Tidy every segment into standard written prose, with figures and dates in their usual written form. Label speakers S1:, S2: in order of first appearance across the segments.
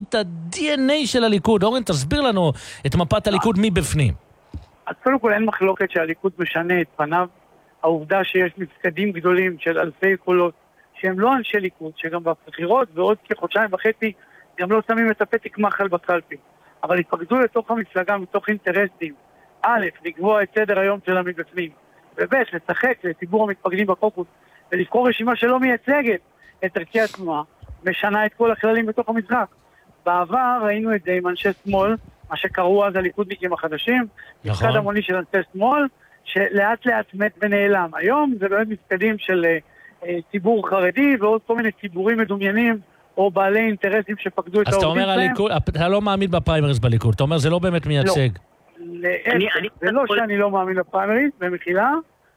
S1: את ה-DNA של הליכוד. אורן, תסביר לנו את מפת הליכוד מבפנים.
S2: אז קודם כל אין מחלוקת שהליכוד משנה את פניו. העובדה שיש מפקדים גדולים של אלפי קולות, שהם לא אנשי ליכוד, שגם בבחירות ועוד כחודשיים וחצי גם לא שמים את הפתק מחל בקלפי. אבל התפקדו לתוך המפלגה מתוך אינטרסים. א', לקבוע את סדר היום של המתבצעים, וב', לשחק לציבור המתפקדים בקוקוס, ולבחור רשימה שלא מייצגת את ערכי התנועה, משנה את כל הכללים בתוך המשחק. בעבר ראינו את זה עם אנשי שמאל, מה שקראו אז הליכודניקים החדשים, מפקד המוני של אנשי שמאל, שלאט לאט מת ונעלם. היום זה באמת מפקדים של ציבור חרדי, ועוד כל מיני ציבורים מדומיינים, או בעלי אינטרסים שפקדו את העובדים שלהם.
S1: אז אתה אומר, אתה לא מאמין בפריימריז בליכוד, אתה אומר, זה לא באמת מייצג.
S2: זה לא שאני לא מאמין בפריימריז, במחילה,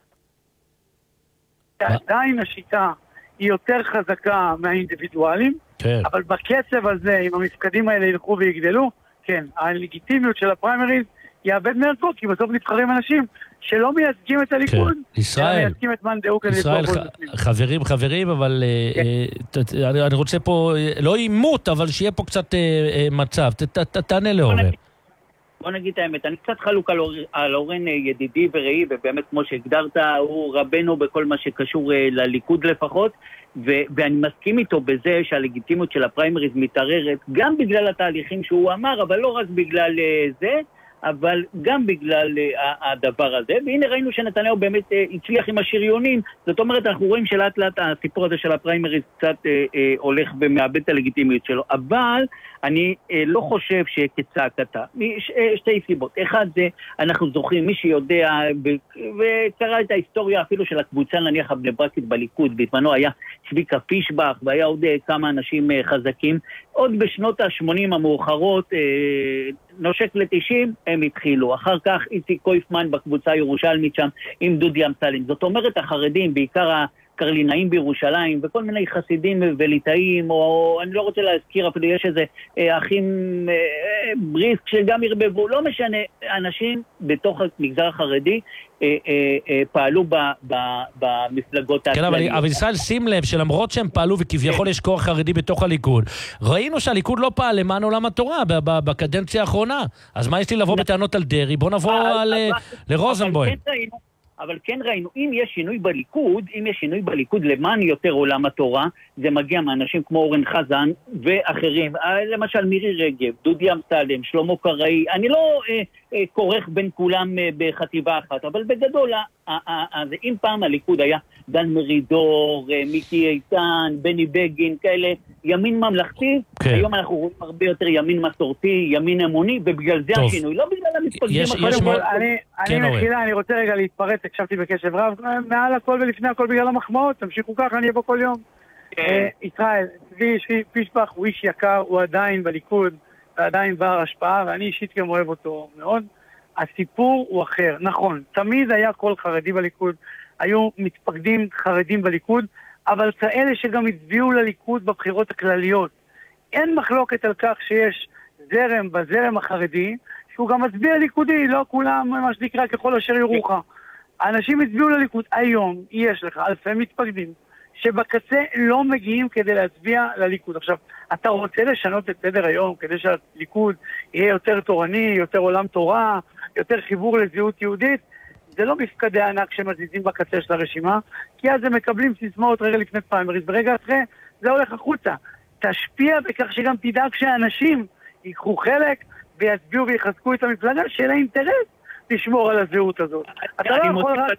S2: עדיין השיטה היא יותר חזקה מהאינדיבידואלים, אבל בקצב הזה, אם המפקדים האלה ילכו ויגדלו, כן, הלגיטימיות של הפריימריז יאבד מערכו, כי בסוף נבחרים אנשים שלא מייצגים את הליכוד,
S1: אלא
S2: מייצגים את מאן דהוא כדי
S1: ישראל, חברים, אבל אני רוצה פה, לא עימות, אבל שיהיה פה קצת מצב. תענה לאורן.
S3: בוא נגיד האמת, אני קצת חלוק על אורן ידידי וראי, ובאמת כמו שהגדרת, הוא רבנו בכל מה שקשור לליכוד לפחות, ואני מסכים איתו בזה שהלגיטימיות של הפריימריז מתערערת, גם בגלל התהליכים שהוא אמר, אבל לא רק בגלל זה, אבל גם בגלל הדבר הזה. והנה ראינו שנתניהו באמת הצליח עם השריונים, זאת אומרת, אנחנו רואים שלאט לאט הסיפור הזה של הפריימריז קצת הולך ומאבד את הלגיטימיות שלו, אבל אני לא חושב שכצעקתה. שתי סיבות. אחד זה, אנחנו זוכרים, מי שיודע, וקרא את ההיסטוריה אפילו של הקבוצה, נניח הבני ברקית בליכוד, בזמנו היה צביקה פישבח, והיה עוד כמה אנשים חזקים. עוד בשנות ה-80 המאוחרות, נושק ל-90, הם התחילו. אחר כך איציק קויפמן בקבוצה הירושלמית שם, עם דודי אמסלם. זאת אומרת, החרדים, בעיקר הקרלינאים בירושלים, וכל מיני חסידים וליטאים, או אני לא רוצה להזכיר, אפילו יש איזה אחים בריסק שגם ירבבו, לא משנה, אנשים בתוך המגזר החרדי פעלו במפלגות הכלליות.
S1: כן, אבל ישראל, שים לב שלמרות שהם פעלו וכביכול יש כוח חרדי בתוך הליכוד, ראינו שהליכוד לא פעל למען עולם התורה בקדנציה האחרונה. אז מה יש לי לבוא בטענות על דרי? בוא נבוא לרוזנבוים.
S3: אבל כן ראינו, אם יש שינוי בליכוד למען יותר עולם התורה, זה מגיע מאנשים כמו אורן חזן ואחרים, למשל מירי רגב, דודי אמסלם, שלמה קראי, אני לא כורך בין כולם בחטיבה אחת, אבל בגדול, אם פעם הליכוד היה דן מרידור, מיקי איתן, בני בגין, כאלה, ימין ממלכתי, היום אנחנו רואים הרבה יותר ימין מסורתי, ימין אמוני, ובגלל זה השינוי, לא בגלל המתפקדים אחרים.
S2: אני רוצה רגע להתפרץ, הקשבתי בקשב רב, מעל הכל ולפני הכל בגלל המחמאות, תמשיכו ככה, אני אבוא כל יום. ישראל, צבי פישבח הוא איש יקר, הוא עדיין בליכוד, ועדיין בר השפעה, ואני אישית גם אוהב אותו מאוד. הסיפור הוא אחר, נכון, תמיד היה כל חרדי בליכוד, היו מתפקדים חרדים בליכוד, אבל כאלה שגם הצביעו לליכוד בבחירות הכלליות. אין מחלוקת על כך שיש זרם בזרם החרדי, שהוא גם מצביע ליכודי, לא כולם מה שנקרא ככל אשר ירוך. האנשים הצביעו לליכוד. היום יש לך אלפי מתפקדים, שבקצה לא מגיעים כדי להצביע לליכוד. עכשיו, אתה רוצה לשנות את סדר היום, כדי שהליכוד יהיה יותר תורני, יותר עולם תורה, יותר חיבור לזהות יהודית, זה לא מפקדי ענק שמזיזים בקצה של הרשימה, כי אז הם מקבלים סיסמאות רגע לפני פריימריז, ברגע אחרי זה הולך החוצה. תשפיע בכך שגם תדאג שאנשים ייקחו חלק ויצביעו ויחזקו את המפלגה של האינטרס לשמור על הזהות הזאת. אתה לא יכול רק,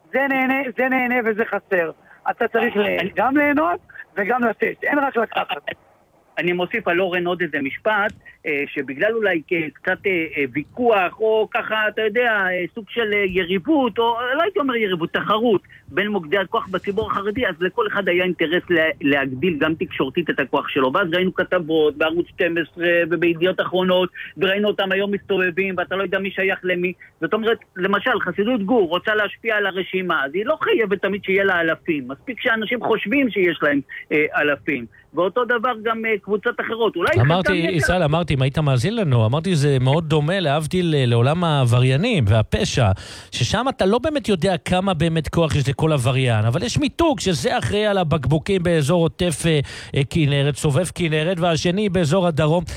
S2: זה נהנה וזה חסר. אתה צריך גם ליהנות וגם לתת, אין רק לקחת.
S3: אני מוסיף על אורן עוד איזה משפט, שבגלל אולי קצת ויכוח, או ככה, אתה יודע, סוג של יריבות, או לא הייתי אומר יריבות, תחרות, בין מוקדי הכוח בציבור החרדי, אז לכל אחד היה אינטרס להגדיל גם תקשורתית את הכוח שלו, ואז ראינו כתבות בערוץ 12 ובידיעות אחרונות, וראינו אותם היום מסתובבים, ואתה לא יודע מי שייך למי. זאת אומרת, למשל, חסידות גור רוצה להשפיע על הרשימה, אז היא לא חייבת תמיד שיהיה לה אלפים, מספיק שאנשים חושבים שיש להם אלפים. ואותו דבר גם קבוצות אחרות.
S1: אמרתי, אם היית מאזין לנו, אמרתי זה מאוד דומה להבדיל לעולם העבריינים והפשע, ששם אתה לא באמת יודע כמה באמת כוח יש לכל עבריין, אבל יש מיתוג שזה אחראי על הבקבוקים באזור עוטף כנרת, סובב כנרת, והשני באזור הדרום.